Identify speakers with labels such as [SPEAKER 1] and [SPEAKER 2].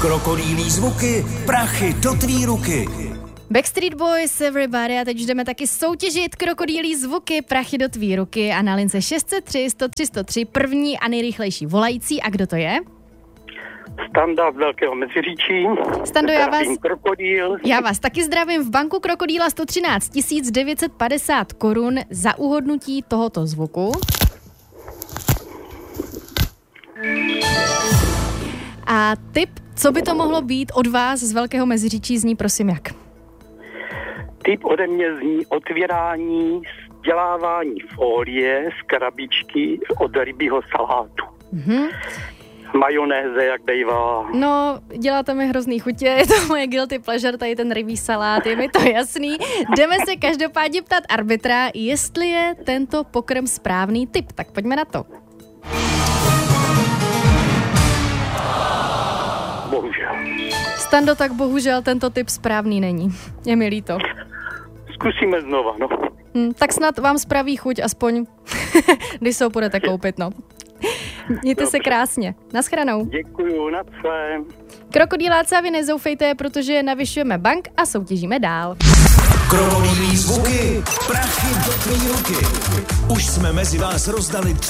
[SPEAKER 1] Krokodýlí zvuky, prachy do tvý ruky.
[SPEAKER 2] Backstreet Boys, everybody, a teď už jdeme taky soutěžit krokodýlí zvuky, prachy do tvý ruky a na lince 603 103 103 první a nejrychlejší volající. A kdo to je?
[SPEAKER 3] Standa z Velkého Meziříčí.
[SPEAKER 2] Stando,
[SPEAKER 3] Krokodýl.
[SPEAKER 2] Já vás taky zdravím. V banku Krokodýla 113 950 korun za uhodnutí tohoto zvuku. A tip, co by to mohlo být od vás z Velkého Meziříčí, zní prosím jak?
[SPEAKER 3] Tip ode mě zní otvírání, dělávání folie z krabičky od rybího salátu. Majonéze, jak bývá.
[SPEAKER 2] No, děláte mi hrozný chutě, je to moje guilty pleasure, tady ten rybí salát, je mi to jasný. Jdeme se každopádně ptát arbitra, jestli je tento pokrm správný tip, tak pojďme na to.
[SPEAKER 3] Bohužel.
[SPEAKER 2] Stando, tak bohužel tento tip správný není. Je mi líto.
[SPEAKER 3] Zkusíme znova, no.
[SPEAKER 2] Tak snad vám spraví chuť, aspoň, když se ho půjdete koupit, no. Mějte se krásně. Naschranou.
[SPEAKER 3] Děkuju, na co.
[SPEAKER 2] Krokodýláci, a vy nezoufejte, protože navyšujeme bank a soutěžíme dál.
[SPEAKER 1] Krokodýlí zvuky, prachy do tvý ruky. Už jsme mezi vás rozdali